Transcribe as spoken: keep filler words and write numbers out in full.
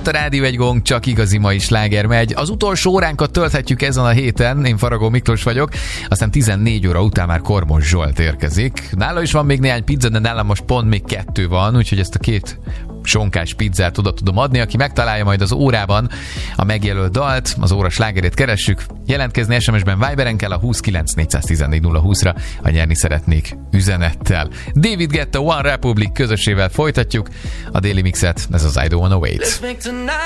a Rádió egy gong, csak igazi mai sláger megy. Az utolsó óránkat tölthetjük ezen a héten, én Faragó Miklós vagyok, aztán tizennégy óra után már Kormos Zsolt érkezik. Nála is van még néhány pizza, de nálam most pont még kettő van, úgyhogy ezt a két sonkás pizzát oda tudom adni. Aki megtalálja majd az órában a megjelölt dalt, az óra slágerét keressük. Jelentkezni es em es-ben, Viberen kell a huszonkilenc négyszáztizennégy nulla húszra, ha nyerni szeretnék üzenettel. David Guetta, One Republic közösével folytatjuk a Daily Mixet, ez az I Don't Wanna Wait.